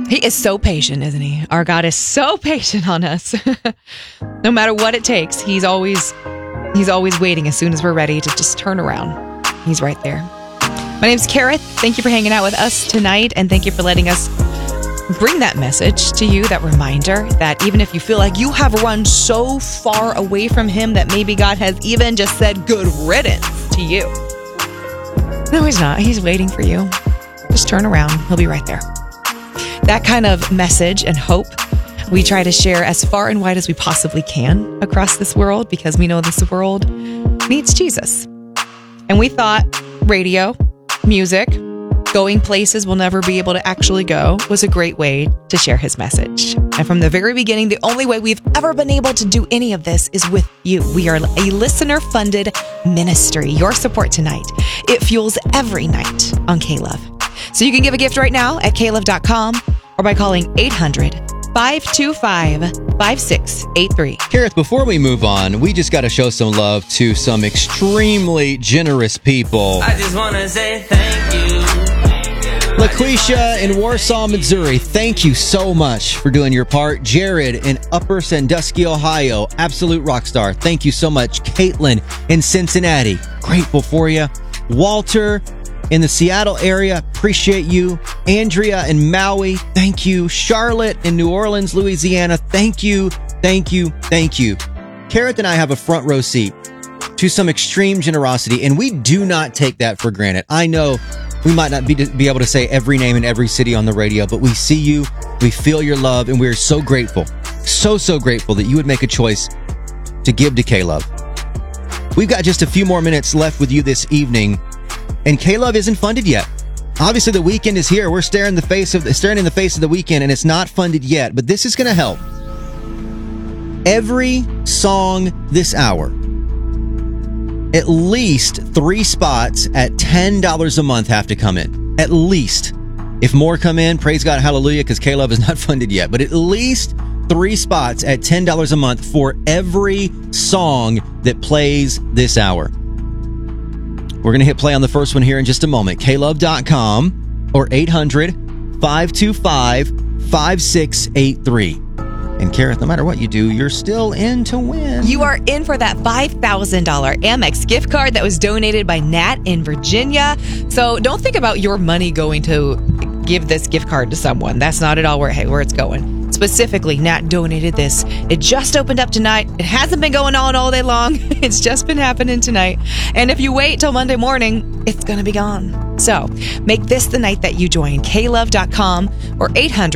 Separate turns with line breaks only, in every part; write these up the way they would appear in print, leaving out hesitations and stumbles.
He is so patient, isn't he? Our God is so patient on us. No matter what it takes, he's always waiting as soon as we're ready to just turn around. He's right there. My name's Kareth. Thank you for hanging out with us tonight, and thank you for letting us bring that message to you, that reminder that even if you feel like you have run so far away from him that maybe God has even just said good riddance to you. No, he's not. He's waiting for you. Just turn around. He'll be right there. That kind of message and hope we try to share as far and wide as we possibly can across this world, because we know this world needs Jesus. And we thought radio, music, going places we'll never be able to actually go was a great way to share his message. And from the very beginning, the only way we've ever been able to do any of this is with you. We are a listener-funded ministry. Your support tonight, it fuels every night on K-Love. So you can give a gift right now at klove.com or by calling 800-525-5683.
Kareth, before we move on, we just got to show some love to some extremely generous people.
I just want to say thank you.
LaQuisha in Warsaw, Missouri, thank you so much for doing your part. Jared in Upper Sandusky, Ohio, absolute rock star. Thank you so much. Caitlin in Cincinnati, grateful for you. Walter in the Seattle area, appreciate you. Andrea in Maui, thank you. Charlotte in New Orleans, Louisiana, thank you, thank you, thank you. Kareth and I have a front row seat to some extreme generosity, and we do not take that for granted. I know we might not be able to say every name in every city on the radio, but we see you, we feel your love, and we're so grateful, so grateful that you would make a choice to give to K-Love. We've got just a few more minutes left with you this evening, and K-Love isn't funded yet. Obviously, the weekend is here. We're staring in the face of the weekend, and it's not funded yet, but this is going to help. Every song this hour, at least 3 spots at $10 a month have to come in. At least. If more come in, praise God, hallelujah, because K-Love is not funded yet. But at least 3 spots at $10 a month for every song that plays this hour. We're going to hit play on the first one here in just a moment. klove.com or 800-525-5683. And Kareth, no matter what you do, you're still in to win.
You are in for that $5,000 Amex gift card that was donated by Nat in Virginia. So don't think about your money going to give this gift card to someone. That's not at all where it's going. Specifically, Nat donated this. It just opened up tonight. It hasn't been going on all day long. It's just been happening tonight. And if you wait till Monday morning, it's going to be gone. So make this the night that you join. klove.com or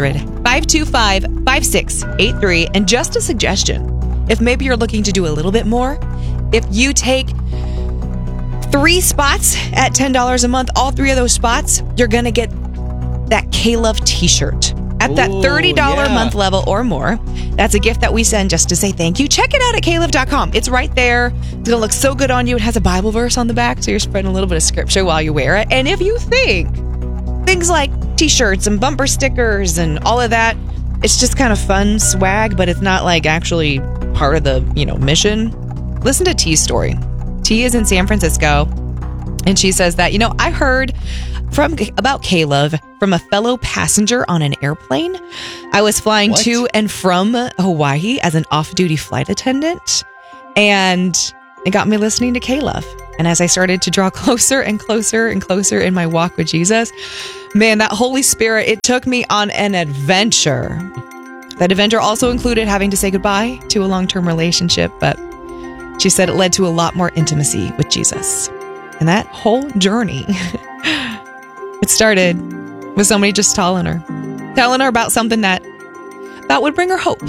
800-525-5683. And just a suggestion, if maybe you're looking to do a little bit more, if you take 3 spots at $10 a month, all 3 of those spots, you're going to get that K-Love t-shirt. At that $30 month level or more. That's a gift that we send just to say thank you. Check it out at klove.com. It's right there. It's going to look so good on you. It has a Bible verse on the back, so you're spreading a little bit of scripture while you wear it. And if you think things like t-shirts and bumper stickers and all of that, it's just kind of fun swag, but it's not like actually part of the, mission. Listen to T's story. T is in San Francisco, and she says that, I heard about K-Love from a fellow passenger on an airplane. I was flying to and from Hawaii as an off-duty flight attendant, and it got me listening to K-Love. And as I started to draw closer and closer and closer in my walk with Jesus, man, that Holy Spirit, it took me on an adventure. That adventure also included having to say goodbye to a long-term relationship, but she said it led to a lot more intimacy with Jesus. And that whole journey, it started with somebody just telling her about something that would bring her hope.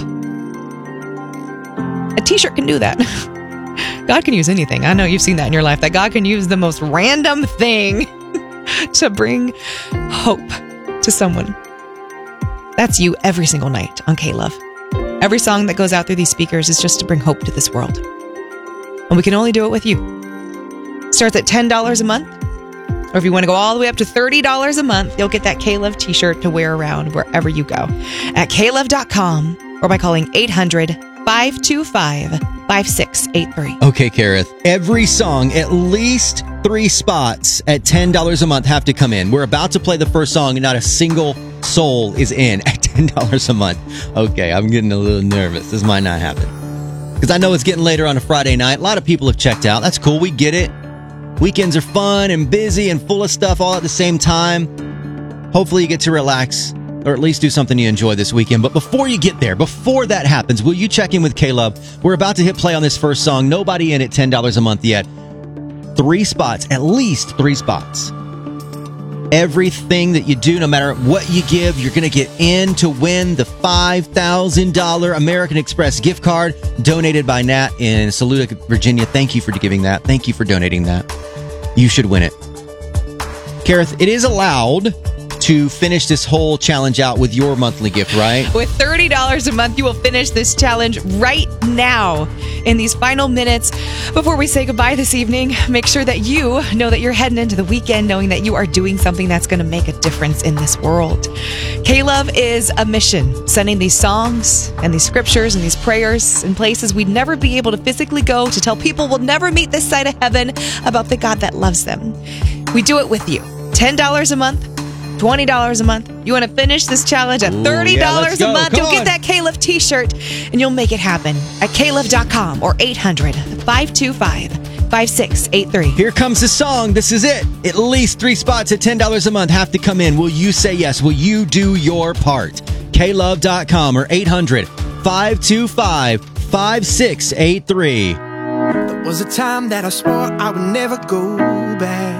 A t-shirt can do that. God can use anything. I know you've seen that in your life, that God can use the most random thing to bring hope to someone. That's you every single night on K-Love. Every song that goes out through these speakers is just to bring hope to this world. And we can only do it with you. Starts at $10 a month. Or if you want to go all the way up to $30 a month, you'll get that K-Love t-shirt to wear around wherever you go. At klove.com or by calling 800-525-5683.
Okay, Kareth. Every song, at least 3 spots at $10 a month have to come in. We're about to play the first song and not a single soul is in at $10 a month. Okay, I'm getting a little nervous. This might not happen. Because I know it's getting later on a Friday night. A lot of people have checked out. That's cool. We get it. Weekends are fun and busy and full of stuff all at the same time. Hopefully you get to relax or at least do something you enjoy this weekend. But before you get there, before that happens, will you check in with K-Love? We're about to hit play on this first song. Nobody in at $10 a month yet. 3 spots, at least 3 spots. Everything that you do, no matter what you give, you're going to get in to win the $5,000 American Express gift card donated by Nat in Saluda, Virginia. Thank you for giving that. Thank you for donating that. You should win it. Kareth, it is allowed to finish this whole challenge out with your monthly gift, right?
With $30 a month, you will finish this challenge right now. In these final minutes before we say goodbye this evening, make sure that you know that you're heading into the weekend knowing that you are doing something that's going to make a difference in this world. K-Love is a mission, sending these songs and these scriptures and these prayers in places we'd never be able to physically go to tell people we'll never meet this side of heaven about the God that loves them. We do it with you. $10 a month. $20 a month. You want to finish this challenge at $30 a month. You'll get that K-Love t-shirt and you'll make it happen at klove.com or 800-525-5683.
Here comes the song. This is it. At least 3 spots at $10 a month have to come in. Will you say yes? Will you do your part? klove.com or 800-525-5683.
There was a time that I swore I would never go back.